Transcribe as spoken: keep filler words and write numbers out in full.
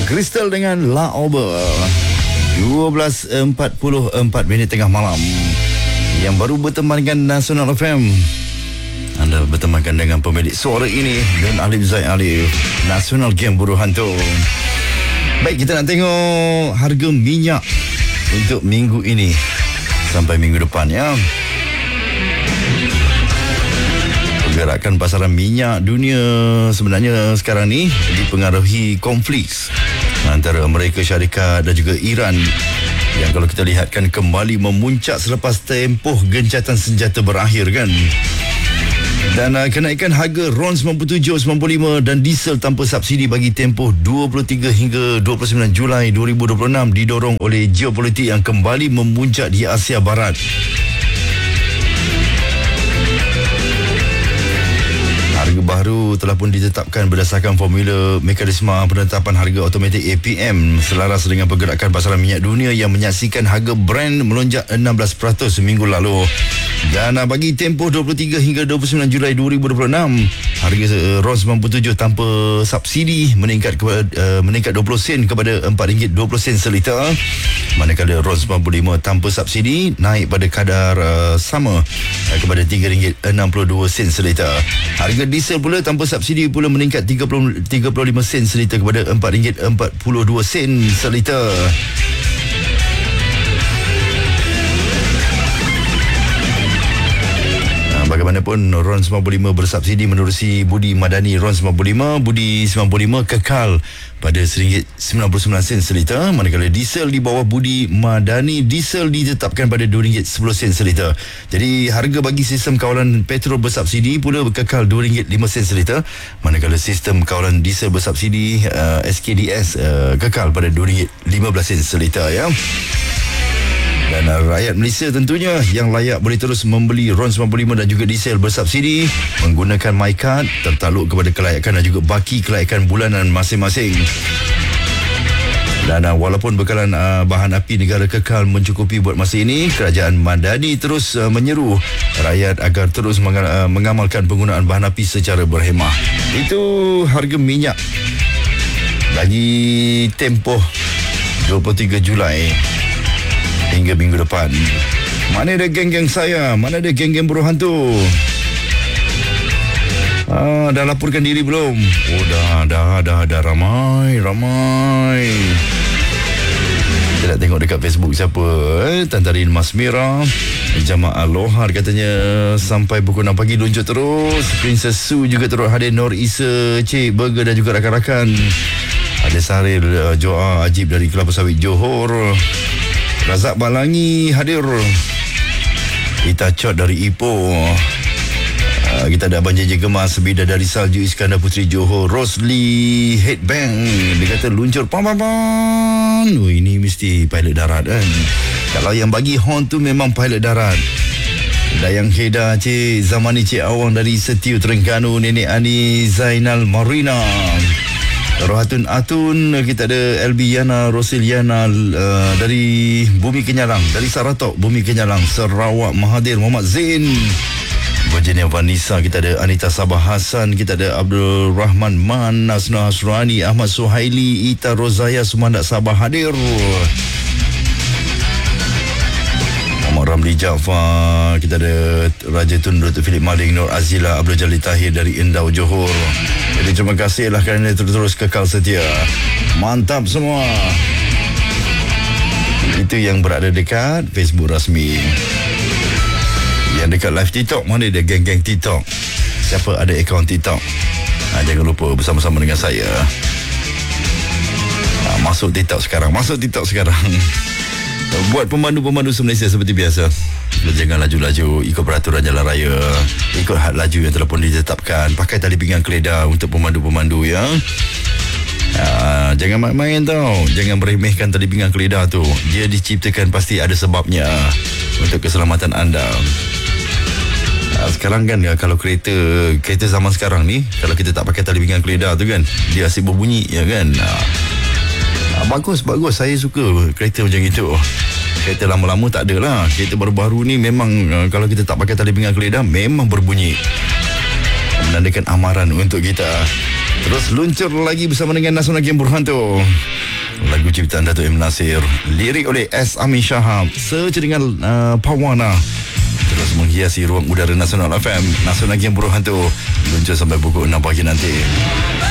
Crystal dengan La Ober. dua belas empat puluh empat minit tengah malam. Yang baru bertemankan Nasional F M, anda bertemankan dengan pemilik suara ini dan Alif Zaid Alif, Nasional Game Buruh Hantu. Baik, kita nak tengok harga minyak untuk minggu ini sampai minggu depan ya. Pergerakan pasaran minyak dunia sebenarnya sekarang ni dipengaruhi konflik antara Amerika Syarikat dan juga Iran, yang kalau kita lihatkan kembali memuncak selepas tempoh gencatan senjata berakhir kan. Dan uh, kenaikan harga RON sembilan puluh tujuh, sembilan puluh lima dan diesel tanpa subsidi bagi tempoh dua puluh tiga hingga dua puluh sembilan Julai dua ribu dua puluh enam didorong oleh geopolitik yang kembali memuncak di Asia Barat. Harga baru telah pun ditetapkan berdasarkan formula mekanisme penetapan harga automatik A P M selaras dengan pergerakan pasaran minyak dunia yang menyaksikan harga Brent melonjak enam belas peratus minggu lalu. Dan bagi tempoh dua puluh tiga hingga dua puluh sembilan Julai dua ribu dua puluh enam, harga RON sembilan puluh tujuh tanpa subsidi meningkat kepada, uh, meningkat dua puluh sen kepada empat ringgit dua puluh sen seliter, manakala RON sembilan puluh lima tanpa subsidi naik pada kadar uh, sama uh, kepada tiga ringgit enam puluh dua sen seliter. Harga diesel pula tanpa subsidi pula meningkat tiga puluh, tiga puluh lima sen seliter kepada empat ringgit empat puluh dua sen seliter. Bagaimanapun, RON sembilan puluh lima bersubsidi menerusi Budi Madani RON sembilan puluh lima, Budi sembilan puluh lima kekal pada seringgit sembilan puluh sembilan sen seliter, manakala diesel di bawah Budi Madani diesel ditetapkan pada dua ringgit sepuluh sen seliter. Jadi harga bagi sistem kawalan petrol bersubsidi pula kekal dua ringgit lima sen seliter, manakala sistem kawalan diesel bersubsidi uh, S K D S uh, kekal pada dua ringgit lima belas sen seliter ya. Dan uh, rakyat Malaysia tentunya yang layak boleh terus membeli RON sembilan puluh lima dan juga diesel bersubsidi menggunakan MyCard tertakluk kepada kelayakan dan juga baki kelayakan bulanan masing-masing. Dan uh, walaupun bekalan uh, bahan api negara kekal mencukupi buat masa ini, Kerajaan Madani terus uh, menyeru rakyat agar terus meng- uh, mengamalkan penggunaan bahan api secara berhemah. Itu harga minyak bagi tempoh dua puluh tiga Julai hingga minggu depan. Mana ada geng-geng saya? Mana ada geng-geng buruh hantu? Ah, dah laporkan diri belum? Oh dah, dah, dah, dah ramai, ramai. Kita nak tengok dekat Facebook siapa? Eh? Tantarin Mas Mira, Jamaah Lohar katanya sampai pukul enam pagi luncur terus. Princess Su juga terus hadir. Nur Isa, Cik Burger dan juga rakan-rakan. Ada Saril uh, Joa Ajib dari Kelapa Sawit Johor. Razak Balangi hadir. Kita Cot dari Ipoh. Uh, kita ada Abang J J Gemas, Bida dari Salju, Iskandar Putri Johor, Rosli Headbang. Dia kata luncur pam pam pam. Oh, ini mesti pilot darat kan. Kalau yang bagi horn tu memang pilot darat. Dayang Heda, Cik Zamani, Cik Awang dari Setiu Terengganu, Nenek Ani Zainal Marina, Rohatun Atun, kita ada L B Yana, Rosiliana uh, dari Bumi Kenyalang, dari Saratok Bumi Kenyalang, Sarawak Mahathir Muhammad Zain, Virginia Vanessa, kita ada Anita Sabah Hassan, kita ada Abdul Rahman Man, Nasna Hasrani, Ahmad Suhaili, Ita Rozaya, Sumandak Sabah hadir. Muhammad Ramli Jaafar, kita ada Raja Tun Datuk Philip Maling, Nur Azila, Abdul Jalil Tahir dari Endau Johor. Jadi terima kasihlah kerana terus-terus kekal setia. Mantap semua. Itu yang berada dekat Facebook rasmi. Yang dekat live TikTok, mana dia geng-geng TikTok? Siapa ada akaun TikTok? Ha, jangan lupa bersama-sama dengan saya. Ha, masuk TikTok sekarang, masuk TikTok sekarang. Buat pemandu-pemandu se-Malaysia seperti biasa, jangan laju-laju, ikut peraturan jalan raya, ikut had laju yang telah pun ditetapkan, pakai tali pinggang keledar untuk pemandu-pemandu ya. Uh, jangan main-main tau, jangan meremehkan tali pinggang keledar tu. Dia diciptakan pasti ada sebabnya untuk keselamatan anda. Uh, sekarang kan kalau kereta kereta zaman sekarang ni, kalau kita tak pakai tali pinggang keledar tu kan, dia asyik berbunyi ya kan. Uh, Bagus, bagus. Saya suka kereta macam itu. Kereta lama-lama tak ada lah. Kereta baru-baru ni memang uh, kalau kita tak pakai tali pinggang keledar memang berbunyi, menandakan amaran untuk kita. Terus luncur lagi bersama dengan Nasional Game Berhantu. Lagu ciptaan Dato' M. Nasir, lirik oleh S. Amin Shahab, sejaringan uh, Pawana. Terus menghiasi ruang udara Nasional F M. Nasional Game Berhantu luncur sampai pukul enam pagi nanti.